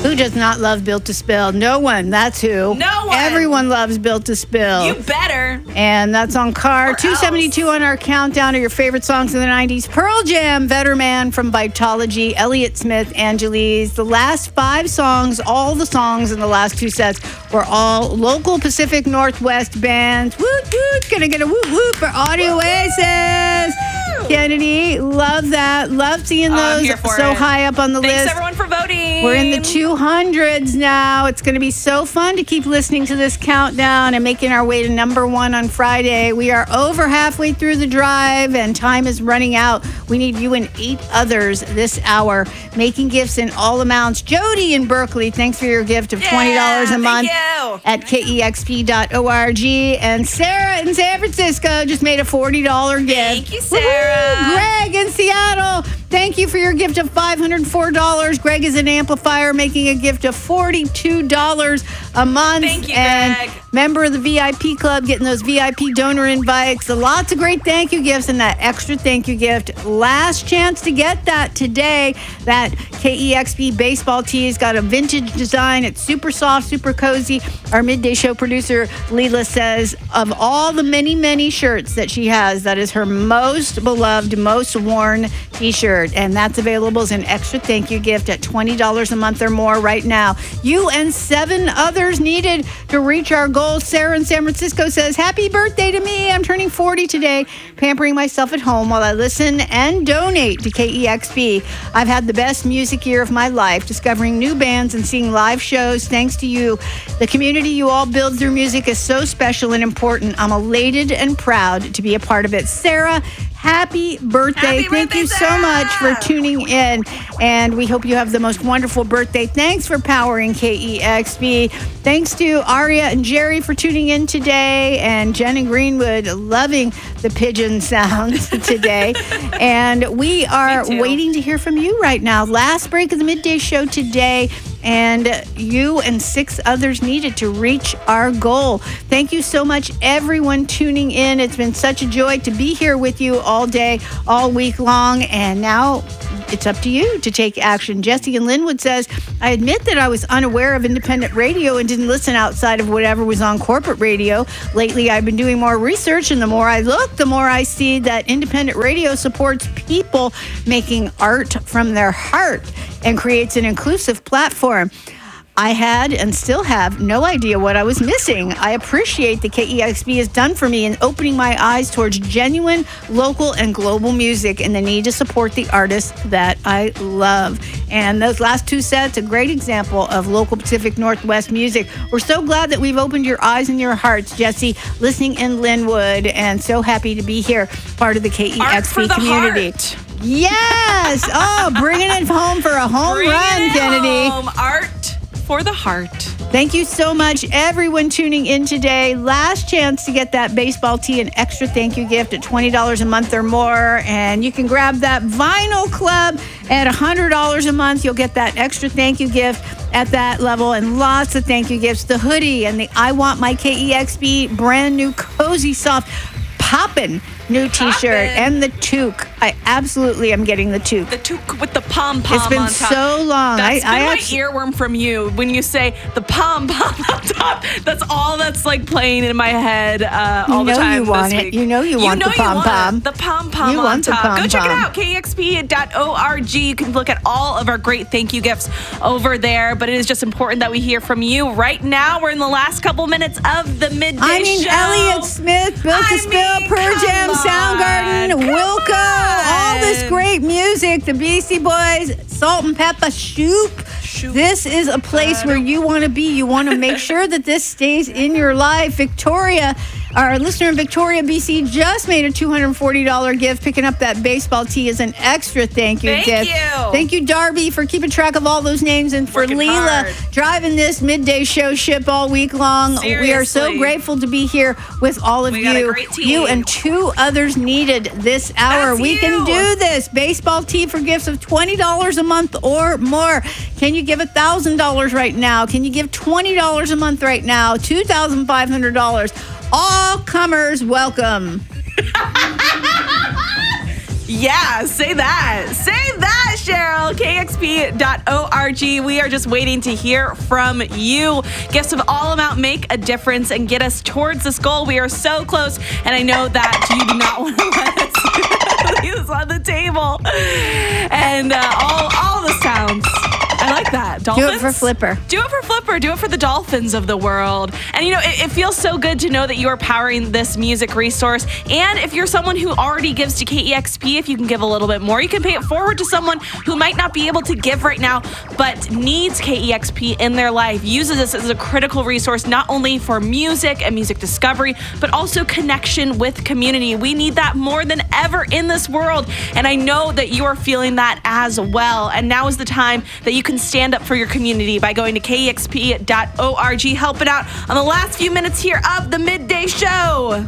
Who does not love Built to Spill? No one. That's who. No one. Everyone loves Built to Spill. You better. And that's on Car 272 on our countdown of your favorite songs of the 90s. Pearl Jam, Better Man from Vitology, Elliott Smith, Angeles. The last 5 songs, all the songs in the last 2 sets were all local Pacific Northwest bands. Woot, woot. Gonna get a woot, woot for Audio Oasis. Kennedy, love that. Love seeing those so high up on the list. Thanks, everyone, for voting. We're in the 200s now. It's going to be so fun to keep listening to this countdown and making our way to number 1 on Friday. We are over halfway through the drive, and time is running out. We need you and 8 others this hour, making gifts in all amounts. Jody in Berkeley, thanks for your gift of $20 a month at KEXP.org. And Sarah in San Francisco just made a $40 gift. Thank you, Sarah. Woo-hoo! Greg in Seattle, thank you for your gift of $504. Greg is an amplifier making a gift of $42 a month. Thank you, and Greg. Member of the VIP club, getting those VIP donor invites. Lots of great thank you gifts and that extra thank you gift. Last chance to get that today. That KEXP baseball tee has got a vintage design. It's super soft, super cozy. Our midday show producer, Leela, says of all the many, many shirts that she has, that is her most beloved, most worn t-shirt. And that's available as an extra thank you gift at $20 a month or more right now. You and 7 others needed to reach our goal. Sarah in San Francisco says, happy birthday to me. I'm turning 40 today, pampering myself at home while I listen and donate to KEXP. I've had the best music year of my life, discovering new bands and seeing live shows thanks to you. The community you all build through music is so special and important. I'm elated and proud to be a part of it. Sarah, happy birthday. Thank you so much for tuning in. And we hope you have the most wonderful birthday. Thanks for powering KEXP. Thanks to Aria and Jerry for tuning in today. And Jen and Greenwood loving the pigeon sounds today. And we are waiting to hear from you right now. Last break of the midday show today. And you and 6 others needed to reach our goal. Thank you so much, everyone tuning in. It's been such a joy to be here with you all day, all week long. And now it's up to you to take action. Jesse in Linwood says, I admit that I was unaware of independent radio and didn't listen outside of whatever was on corporate radio. Lately, I've been doing more research, and the more I look, the more I see that independent radio supports people making art from their heart and creates an inclusive platform. I had and still have no idea what I was missing. I appreciate the KEXP has done for me in opening my eyes towards genuine local and global music and the need to support the artists that I love. And those last 2 sets, a great example of local Pacific Northwest music. We're so glad that we've opened your eyes and your hearts, Jesse, listening in Linwood, and so happy to be here, part of the KEXP community. Heart. Yes! Oh, bringing it home for a home run, Kennedy. Art for the heart. Thank you so much, everyone tuning in today. Last chance to get that baseball tee and extra thank you gift at $20 a month or more. And you can grab that vinyl club at $100 a month. You'll get that extra thank you gift at that level and lots of thank you gifts. The hoodie and the I Want My KEXP brand new cozy soft poppin' new t-shirt and the toque. I absolutely am getting the toque. The toque with the pom-pom It's been on top. so long. That's been my earworm from you when you say the pom-pom on top. That's all that's like playing in my head all the time. You want it. You know you want the pom-pom. The pom-pom on top. Go check it out. KEXP.org. You can look at all of our great thank you gifts over there. But it is just important that we hear from you right now. We're in the last couple minutes of the midday show. Elliott Smith, Built to Spill, Pearl Jam, Soundgarden, Wilco, all this great music, the Beastie Boys, Salt and Pepper, Shoop. This is a place where you want to be. You want to make sure that this stays in your life. Victoria, our listener in Victoria, BC, just made a $240 gift, picking up that baseball tee as an extra thank you gift. Thank you, Darby, for keeping track of all those names, and for Leela driving this midday show ship all week long. Seriously. We are so grateful to be here with all of you. Got a great team. You and 2 others needed this hour. We can do this. Baseball tee for gifts of $20 a month or more. Can you give $1,000 right now? Can you give $20 a month right now? $2,500. All comers welcome. Yeah, say that. Say that, Yes, Cheryl, kxp.org. We are just waiting to hear from you. Gifts of all amount make a difference and get us towards this goal. We are so close, and I know that you do not want to let us leave this on the table. And all the sounds. I like that. Dolphins? Do it for Flipper. Do it for Flipper. Do it for the Dolphins of the world. And, it feels so good to know that you are powering this music resource. And if you're someone who already gives to KEXP, if you can give a little bit more, you can pay it forward to someone who might not be able to give right now, but needs KEXP in their life. Uses this as a critical resource, not only for music and music discovery, but also connection with community. We need that more than ever in this world. And I know that you are feeling that as well. And now is the time that you can stand up for your community by going to kexp.org, helping out on the last few minutes here of the Midday Show.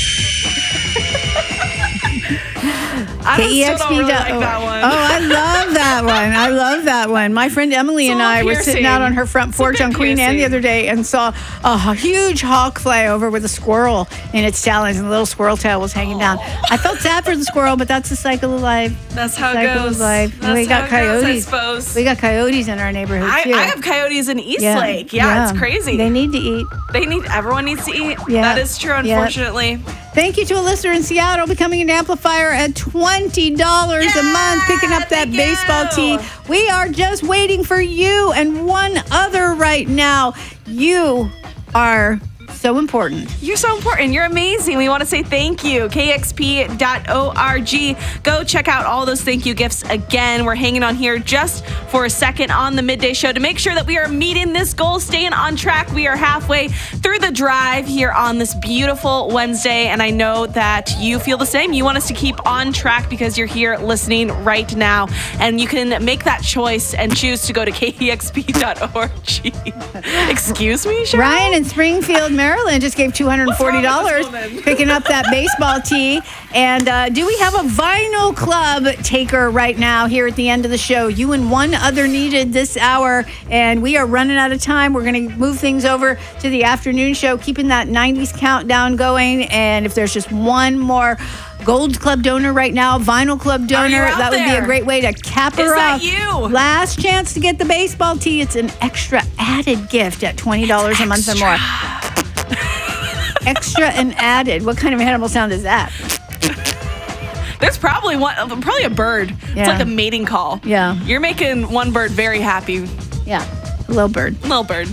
KEXP.org. I love that one. My friend Emily and I were sitting out on her front porch on Queen Anne the other day and saw a huge hawk fly over with a squirrel in its talons, and the little squirrel tail was hanging down. I felt sad for the squirrel, but that's the cycle of life. That's how it goes. We got coyotes. We got coyotes in our neighborhood too. I have coyotes in Eastlake. Yeah, it's crazy. They need to eat. Everyone needs to eat. Yeah. That is true, unfortunately. Yep. Thank you to a listener in Seattle becoming an amplifier at $20 a month, picking up that baseball tee. We are just waiting for you and one other right now. You are so important. You're so important. You're amazing. We want to say thank you. KXP.org. Go check out all those thank you gifts again. We're hanging on here just for a second on the Midday Show to make sure that we are meeting this goal, staying on track. We are halfway through the drive here on this beautiful Wednesday, and I know that you feel the same. You want us to keep on track because you're here listening right now, and you can make that choice and choose to go to KEXP.org. Excuse me, Cheryl? Ryan in Springfield, Maryland just gave $240 picking up that baseball tee. And do we have a Vinyl Club taker right now here at the end of the show? You and one other needed this hour, and we are running out of time. We're going to move things over to the afternoon show, keeping that 90s countdown going. And if there's just one more Gold Club donor right now, Vinyl Club donor, that would be a great way to cap her off. Is that you? Last chance to get the baseball tee. It's an extra added gift at $20 a month or more. Extra and added. What kind of animal sound is that? There's probably a bird. Yeah. It's like a mating call. Yeah. You're making one bird very happy. Yeah. Little bird. Little bird.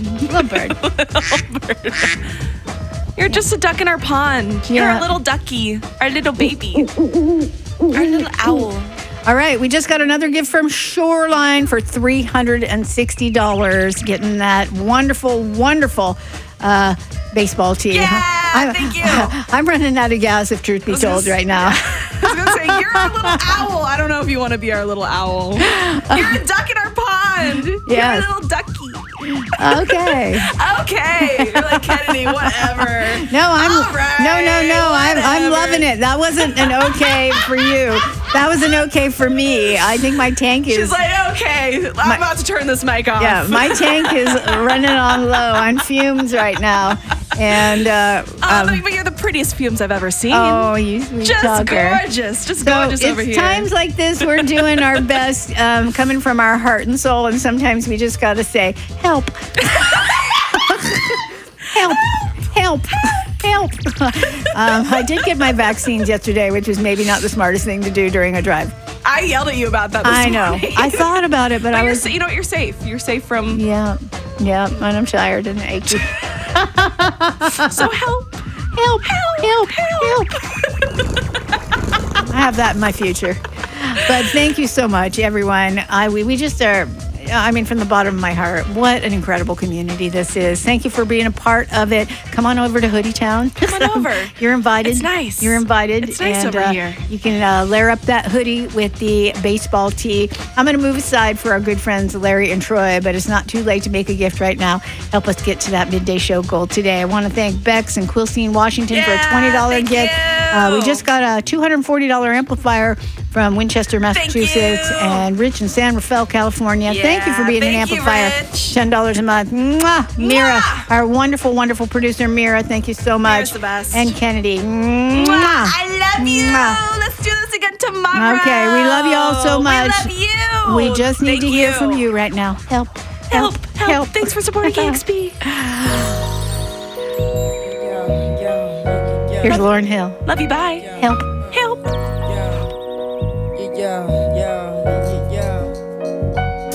You're just a duck in our pond. Yeah. You're a little ducky. Our little baby. Our little owl. All right, we just got another gift from Shoreline for $360, getting that wonderful, wonderful baseball tee. Yeah, thank you. I'm running out of gas, if truth be told, right now. I was going to say, you're our little owl. I don't know if you want to be our little owl. You're a duck in our pond. Yes. You're a little ducky. Okay. You're like, Kennedy, whatever. No, I'm loving it. That wasn't an okay for you. That was an okay for me. I think my tank is... She's like, okay, I'm about to turn this mic off. Yeah, my tank is running on low, on fumes right now. And but you're the prettiest fumes I've ever seen. Oh, you sweet talker. Just gorgeous over here. It's times like this we're doing our best, coming from our heart and soul, and sometimes we just got to say, help. Help. I did get my vaccines yesterday, which was maybe not the smartest thing to do during a drive. I yelled at you about that this morning. I know. I thought about it, but I was... You know what? You're safe. You're safe from... Yeah, and I'm tired and achy. So help. I have that in my future. But thank you so much, everyone. We just are... from the bottom of my heart, what an incredible community this is. Thank you for being a part of it. Come on over to Hoodie Town. Come on over. You're invited. It's nice. You're invited. It's nice over here. You can layer up that hoodie with the baseball tee. I'm going to move aside for our good friends Larry and Troy, but it's not too late to make a gift right now. Help us get to that Midday Show goal today. I want to thank Bex in Quilcene, Washington for a $20 gift. We just got a $240 amplifier from Winchester, Massachusetts, and Rich in San Rafael, California. Yeah, thank you for being an amplifier. $10 a month. Mwah! Mira, our wonderful, wonderful producer, Mira. Thank you so much. Mira's the best. And Kennedy. Mwah! I love you. Let's do this again tomorrow. Okay, we love you all so much. We love you. We just need to hear from you right now. Help. Thanks for supporting KEXP. Here's Lauryn Hill. Love you. Bye. Help.